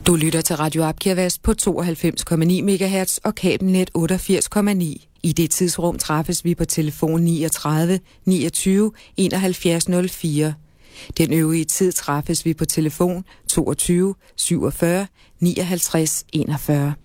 Du lytter til Radio Abkjærvest på 92,9 MHz og kabelnet 88,9. I det tidsrum træffes vi på telefon 39 29 71 04. Den øvrige tid træffes vi på telefon 22 47 59 41.